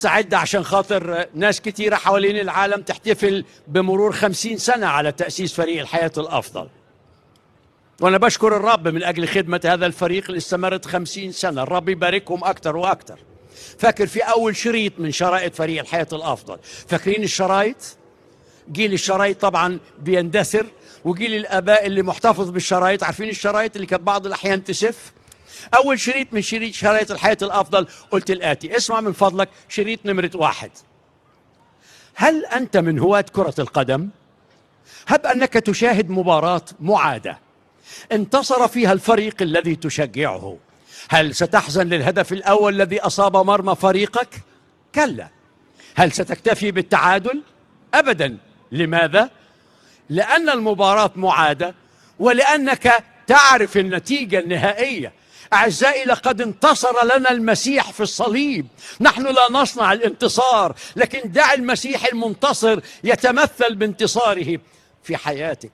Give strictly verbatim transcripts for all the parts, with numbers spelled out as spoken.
سعد عشان خاطر ناس كتيرة حوالين العالم تحتفل بمرور خمسين سنة على تأسيس فريق الحياة الأفضل. وأنا بشكر الرب من أجل خدمة هذا الفريق اللي استمرت خمسين سنة. الرب يباركهم أكتر وأكتر. فاكر في أول شريط من شرائط فريق الحياة الأفضل، فاكرين الشرايط؟ جيل الشرايط طبعا بيندثر، وجيل الآباء اللي محتفظ بالشرايط عارفين الشرايط اللي كانت بعض الأحيان تسف. أول شريط من شريط شرايط الحياة الأفضل قلت الآتي: اسمع من فضلك شريط نمرة واحد. هل أنت من هواة كرة القدم؟ هب أنك تشاهد مباراة معادة انتصر فيها الفريق الذي تشجعه، هل ستحزن للهدف الأول الذي أصاب مرمى فريقك؟ كلا. هل ستكتفي بالتعادل؟ أبدا. لماذا؟ لأن المباراة معادة ولأنك تعرف النتيجة النهائية. أعزائي، لقد انتصر لنا المسيح في الصليب. نحن لا نصنع الانتصار، لكن دع المسيح المنتصر يتمثل بانتصاره في حياتك.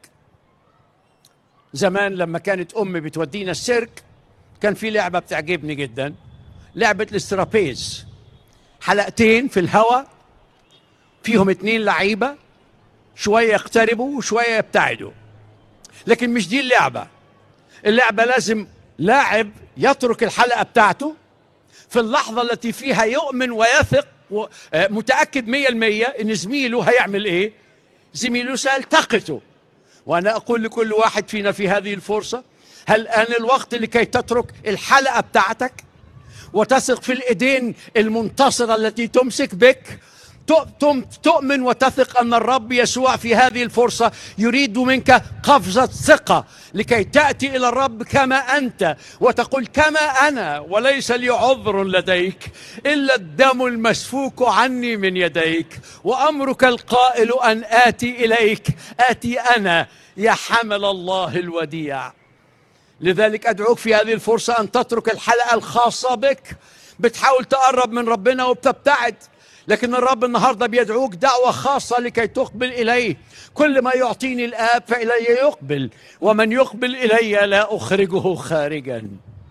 زمان لما كانت أمي بتودينا السيرك كان في لعبة بتعجبني جدا، لعبة الاسترابيز. حلقتين في الهواء فيهم اتنين لعيبة، شوية يقتربوا وشوية يبتعدوا. لكن مش دي اللعبة. اللعبة لازم لاعب يترك الحلقة بتاعته في اللحظة التي فيها يؤمن ويثق متأكد مية المية إن زميله هيعمل إيه؟ زميله سيلتقطه. وأنا أقول لكل واحد فينا في هذه الفرصة: هل آن الوقت لكي تترك الحلقة بتاعتك وتثق في الإيدين المنتصرة التي تمسك بك؟ تؤمن وتثق أن الرب يسوع في هذه الفرصة يريد منك قفزة ثقة لكي تأتي إلى الرب كما أنت وتقول: كما أنا وليس لي عذر لديك إلا الدم المسفوك عني من يديك، وأمرك القائل أن آتي إليك. آتي أنا يا حمل الله الوديع. لذلك أدعوك في هذه الفرصة أن تترك الحلقة الخاصة بك. بتحاول تقرب من ربنا وبتبتعد، لكن الرب النهاردة بيدعوك دعوة خاصة لكي تقبل إليه. كل ما يعطيني الآب فإلي يقبل، ومن يقبل إلي لا أخرجه خارجا.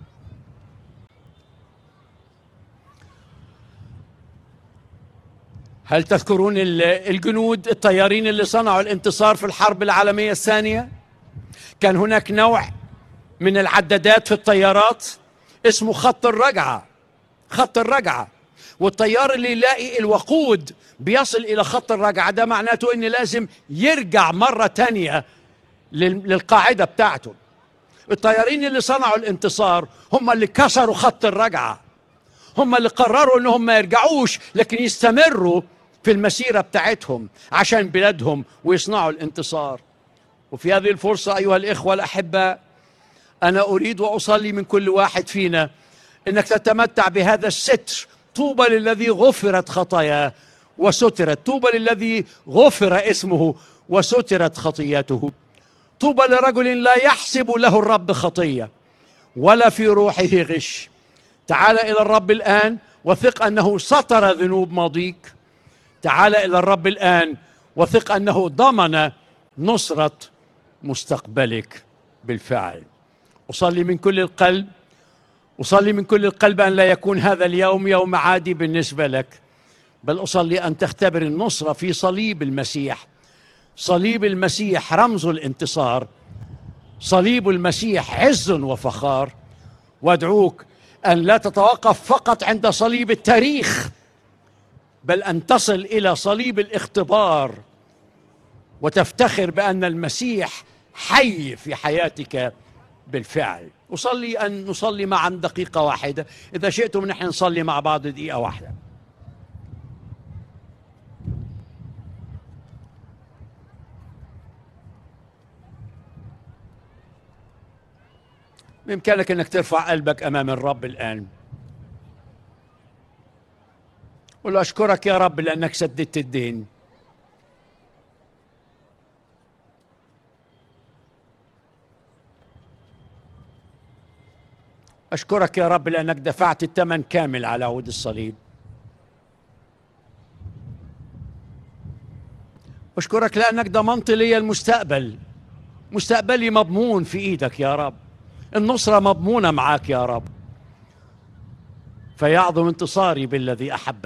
هل تذكرون الجنود الطيارين اللي صنعوا الانتصار في الحرب العالمية الثانية؟ كان هناك نوع من العدادات في الطيارات اسمه خط الرجعة. خط الرجعة، والطيار اللي يلاقي الوقود بيصل إلى خط الرجعة ده معناته إن لازم يرجع مرة تانية للقاعدة بتاعته. الطيارين اللي صنعوا الانتصار هم اللي كسروا خط الرجعة، هم اللي قرروا إنهم ما يرجعوش لكن يستمروا في المسيرة بتاعتهم عشان بلادهم ويصنعوا الانتصار. وفي هذه الفرصة أيها الإخوة الأحباء، أنا أريد وأصلي من كل واحد فينا إنك تتمتع بهذا الستر. طوبى للذي غفرت خطاياه وسترت، طوبى للذي غفر اسمه وسترت خطيته. طوبى لرجل لا يحسب له الرب خطية ولا في روحه غش. تعال إلى الرب الآن وثق أنه ستر ذنوب ماضيك. تعال إلى الرب الآن وثق أنه ضمن نصرة مستقبلك بالفعل. أصلي من كل القلب، أصلي من كل القلب أن لا يكون هذا اليوم يوم عادي بالنسبة لك، بل أصلي أن تختبر النصرة في صليب المسيح. صليب المسيح رمز الانتصار، صليب المسيح عز وفخار. وأدعوك أن لا تتوقف فقط عند صليب التاريخ، بل أن تصل إلى صليب الاختبار وتفتخر بأن المسيح حي في حياتك بالفعل. أصلي أن نصلي معا دقيقة واحدة. إذا شئتم نحن نصلي مع بعض دقيقة واحدة. بإمكانك أنك ترفع قلبك أمام الرب الآن. قل له: أشكرك يا رب لأنك سددت الدين. أشكرك يا رب لأنك دفعت الثمن كامل على عود الصليب. أشكرك لأنك ضمنت لي المستقبل. مستقبلي مضمون في إيدك يا رب. النصرة مضمونة معاك يا رب. فيعظم انتصاري بالذي أحب